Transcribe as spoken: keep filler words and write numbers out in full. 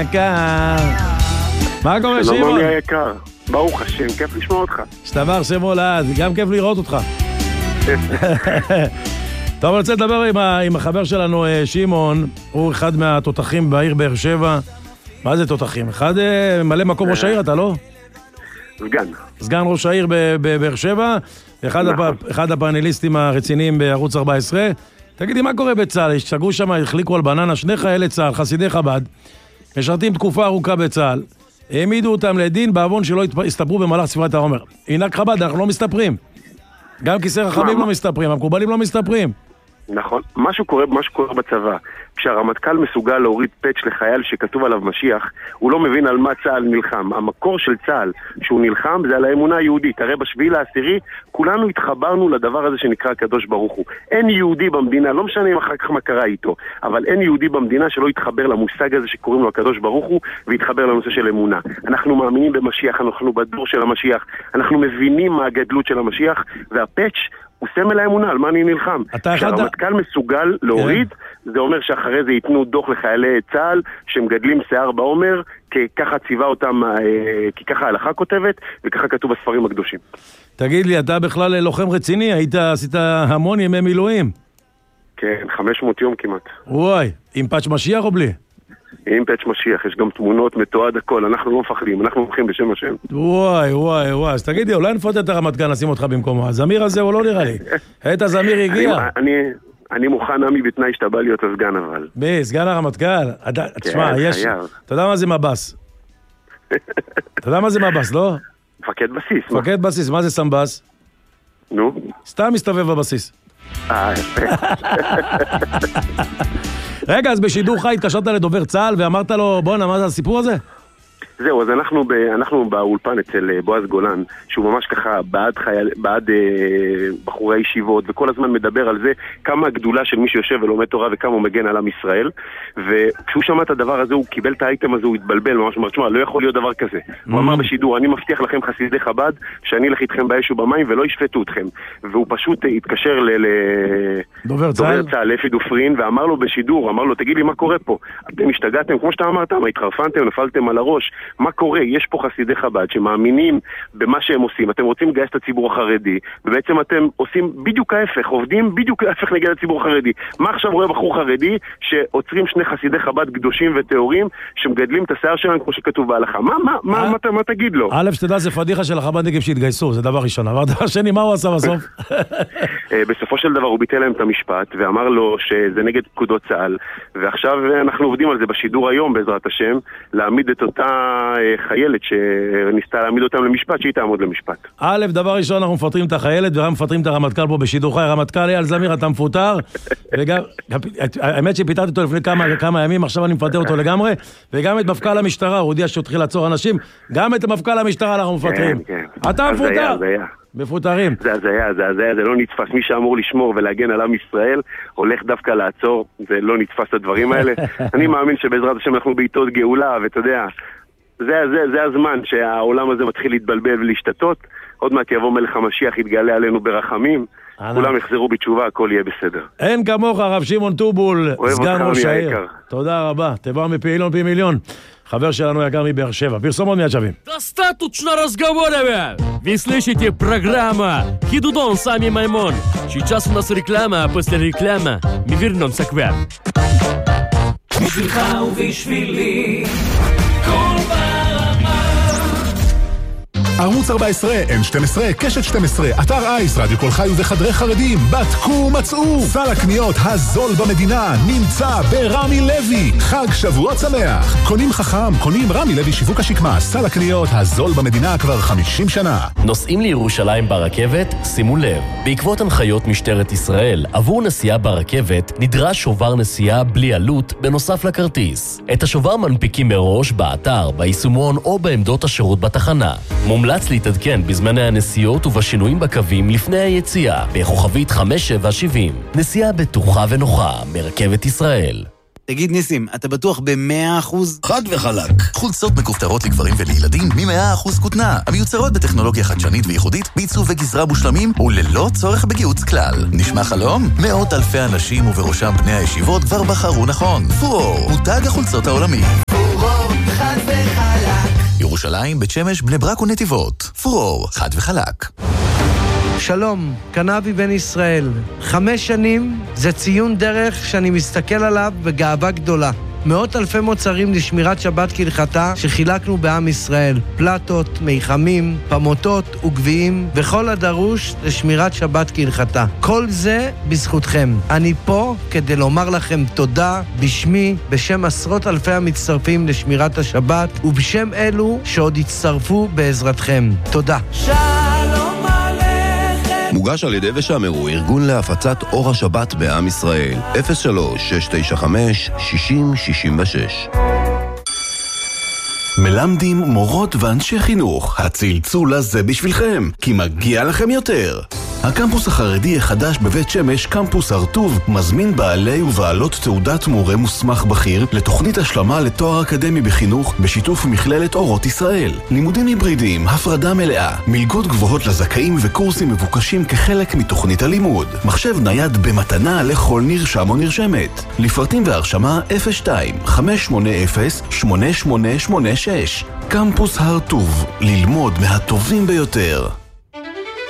יקר. מה קורה, שמעון? שלום אני היקר. ברוך השם, כיף לשמוע אותך. שתבר שם הולד, גם כיף לראות אותך. טוב, אני רוצה לדבר עם, ה, עם החבר שלנו, שמעון. הוא אחד מהתותחים בעיר באר שבע. מה זה תותחים? אחד מלא מקום ראש העיר, אתה לא? סגן. סגן ראש העיר בבאר שבע. אחד, הפ, אחד הפאנליסטים הרציניים בערוץ ארבע עשרה. תגידי, מה קורה בצה"ל? השתגעו שם, החליקו על בננה, שני חיילי צה"ל, חסידי חב"ד, משרתים תקופה ארוכה בצה"ל. העמידו אותם לדין בעוון שלא הסתפרו במהלך ספירת העומר. עינק חב"ד, אנחנו לא מסתפרים. גם כיסא רחמים לא מסתפרים, המקובלים לא מסתפרים. נכון. משהו קורה, משהו קורה בצבא. כשהרמטכ"ל מסוגל להוריד פאץ' לחייל שכתוב עליו משיח, הוא לא מבין על מה צה"ל נלחם. המקור של צה"ל שהוא נלחם זה על האמונה היהודית. הרי בשביעי לעשירי כולנו התחברנו לדבר הזה שנקרא הקדוש ברוך הוא. אין יהודי במדינה, לא משנה אם אחר כך מה קרה איתו, אבל אין יהודי במדינה שלא יתחבר למושג הזה שקוראים לו הקדוש ברוך הוא ויתחבר לנושא של אמונה. אנחנו מאמינים במשיח, אנחנו בדור של המשיח, אנחנו מבינים מה הגדלות של המשיח, והפאץ' הוא סמל האמונה, על מה אני נלחם. כשהרמטכ"ל מסוגל להוריד, זה אומר שאחרי זה ייתנו דוח לחיילי צה"ל, שהם גדלים שיער בעומר, כי ככה ציווה אותם, כי ככה ההלכה כותבת, וככה כתוב בספרים הקדושים. תגיד לי, אתה בכלל לוחם רציני, היית, עשית המון ימי מילואים? כן, חמש מאות יום כמעט. וואי, עם פאץ' משיח או בלי? עם פאץ' משיח, יש גם תמונות, מתועד הכל, אנחנו לא מפחדים, אנחנו הולכים בשם השם. וואי, וואי, וואי, אז תגידי, אולי נפות את הרמטכ"ל, נשים אותך במקומו, הזמיר הזה הוא לא נראה לי. היית הזמיר הגיע. אני, אני, אני מוכן עמי בתנאי שאתה בא להיות הסגן אבל. בי, סגן הרמטכ"ל? תשמע, יש... אתה יודע מה זה מבס? אתה יודע מה זה מבס, לא? מפקד בסיס. מפקד בסיס, מה זה סמבס? נו? סתם מסתובב בבסיס. אה, יפה. רגע, אז בשידור חי התקשרת לדובר צה"ל ואמרת לו, בוא, מה זה הסיפור הזה? זהו, אז אנחנו, ב, אנחנו באולפן אצל בועז גולן, שהוא ממש ככה בעד, חייל, בעד אה, בחורי ישיבות, וכל הזמן מדבר על זה, כמה הגדולה של מי שיושב ולומד תורה וכמה הוא מגן על עם ישראל. וכשהוא שמע את הדבר הזה, הוא קיבל את האייטם הזה, הוא התבלבל, ממש אומר, תשמע, לא יכול להיות דבר כזה. Mm. הוא אמר בשידור, אני מבטיח לכם חסידי חב"ד, שאני אלך איתכם באש ובמים ולא ישפטו אתכם. והוא פשוט התקשר ל... דובר צה"ל, צה"ל, אפי דופרין, ואמר לו בשידור, אמר לו, תגיד לי מה קורה פה? אתם השתגעתם, כמו שאתה אמרת, מה התחרפנתם, נפלתם על הראש. מה קורה? יש פה חסידי חב"ד שמאמינים במה שהם עושים. אתם רוצים לגייס את הציבור החרדי, ובעצם אתם עושים בדיוק ההפך, עובדים בדיוק ההפך נגד הציבור החרדי. מה עכשיו רואה בחור חרדי שעוצרים שני חסידי חב"ד קדושים וטהורים שמגדלים את השיער שלהם כמו שכתוב בהלכה? מה, מה, מה, מה, מה, מה תגיד לו? א', שתדע, זה פדיחה של החב"דניקים שהתגייסו, זה דבר ראשון. אבל דבר שני, מה הוא עשה בסוף? בסופו של דבר הוא ביטל להם את המשפט ואמר לו שזה נגד פקודות צה"ל, ועכשיו אנחנו עובדים על זה בשידור היום בעזרת השם, להעמיד את אותה חיילת שניסתה להעמיד אותם למשפט, שהיא תעמוד למשפט. א', דבר ראשון, אנחנו מפטרים את החיילת וגם מפטרים את הרמטכ"ל פה בשידור חי. הרמטכ"ל אייל זמיר, אתה מפוטר, וגם, האמת שפיטרתי אותו לפני כמה, כמה ימים, עכשיו אני מפטר אותו לגמרי, וגם את מפכ"ל המשטרה, הוא הודיע שהתחיל לעצור אנשים, גם את מפכ"ל המשטרה אנחנו מפטרים. כן, כן. אתה מפוטר. מפוטרים. זה הזיה, זה הזיה, זה לא נתפס. מי שאמור לשמור ולהגן על עם ישראל, הולך דווקא לעצור, זה לא נתפס את הדברים האלה. אני מאמין שבעזרת השם אנחנו בעיתות גאולה, ואתה יודע, זה, זה, זה הזמן שהעולם הזה מתחיל להתבלבל ולהשתתות. עוד מעט יבוא מלך המשיח, יתגלה עלינו ברחמים, כולם יחזרו בתשובה, הכל יהיה בסדר. אין כמוך, הרב שמעון טובול, סגן ראש העיר. תודה רבה, תבוא מפעילון פי מיליון. חבר שלנו יקר מבאר שבע. פרסומות מיד שווים. Достаточно разговоров! Вы слышите программа «Хидудон Сами Маймон». Сейчас у нас реклама, а после рекламы мы вернемся к вам. בשבילך ובשבילי כל ברמה. ערוץ ארבע עשרה, אן שתים עשרה, קשת שתים עשרה, אתר אייס, רדיו כל חי וחדרי חרדים. בדקו מצאו, סל הקניות הזול במדינה נמצא ברמי לוי. חג שבועות שמח, קונים חכם, קונים רמי לוי שיווק השקמה. סל הקניות הזול במדינה כבר חמישים שנה. נוסעים לירושלים ברכבת? שימו לב, בעקבות הנחיות משטרת ישראל, עבור נסיעה ברכבת נדרש שובר נסיעה בלי עלות בנוסף לכרטיס. את השובר מנפיקים מראש באתר, ביישומון או בעמדות השירות בתחנה. מומלץ להתעדכן בזמני הנסיעות ובשינויים בקווים לפני היציאה, בכוכבית חמש שבע שבעים. נסיעה בטוחה ונוחה מרכבת ישראל. תגיד ניסים, אתה בטוח ב-מאה אחוז? חד וחלק. חולצות מכופתרות לגברים ולילדים מ-מאה אחוז כותנה, המיוצרות בטכנולוגיה חדשנית וייחודית, בעיצוב וגזרה מושלמים וללא צורך בגיוץ כלל. נשמע חלום? מאות אלפי אנשים ובראשם בני הישיבות כבר בחרו נכון. פורור, מותג החולצות העולמי. פורור ירושלים, בית שמש, בני ברק ונתיבות. פרור, חד וחלק. שלום, קנאבי בן ישראל. חמש שנים זה ציון דרך שאני מסתכל עליו בגאווה גדולה. מאות אלפי מוצרים לשמירת שבת כהלכתה שחילקנו בעם ישראל. פלטות, מיחמים, פמוטות וגביעים וכל הדרוש לשמירת שבת כהלכתה. כל זה בזכותכם. אני פה כדי לומר לכם תודה בשמי, בשם עשרות אלפי המצטרפים לשמירת השבת ובשם אלו שעוד יצטרפו בעזרתכם. תודה. שלום עליכם. מוגש על ידי ושמרו, ארגון להפצת אור השבת בעם ישראל. אפס שלוש שש תשע חמש שישים שישים ושש. מלמדים מורות ואנשי חינוך, הצלצול הזה בשבילכם, כי מגיע לכם יותר. הקמפוס החרדי החדש בבית שמש, קמפוס הרטוב, מזמין בעלי ובעלות תעודת מורה מוסמך בכיר לתוכנית השלמה לתואר אקדמי בחינוך בשיתוף מכללת אורות ישראל. לימודים היברידיים, הפרדה מלאה, מלגות גבוהות לזכאים וקורסים מבוקשים כחלק מתוכנית הלימוד. מחשב נייד במתנה לכל נרשם או נרשמת. לפרטים והרשמה אפס שתיים חמש שמונה אפס שמונה שמונה שמונה שש. קמפוס הרטוב, ללמוד מהטובים ביותר.